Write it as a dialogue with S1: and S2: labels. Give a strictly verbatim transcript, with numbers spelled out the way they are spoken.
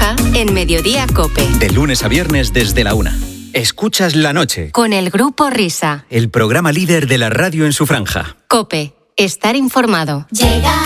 S1: Franja en Mediodía COPE.
S2: De lunes a viernes desde la una. Escuchas La Noche.
S1: Con el Grupo Risa.
S2: El programa líder de la radio en su franja.
S1: COPE. Estar informado.
S3: Llega